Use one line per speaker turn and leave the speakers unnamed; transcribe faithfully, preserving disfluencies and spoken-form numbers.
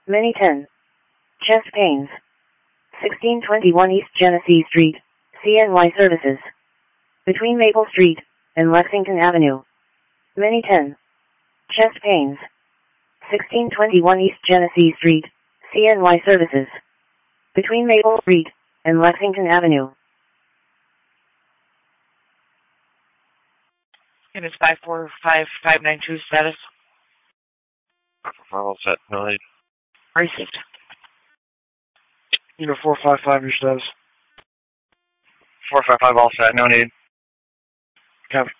Many ten. Chest pains. sixteen twenty-one East Genesee Street, C N Y Services. Between Maple Street and Lexington Avenue. Many ten. Chest pains. sixteen twenty-one East Genesee Street, C N Y Services. Between Maple Street and Lexington Avenue.
It is five four five five nine two status.
five four five all set, no need.
Received.
Unit four five five, your status.
four five five all set, no need.
Copy.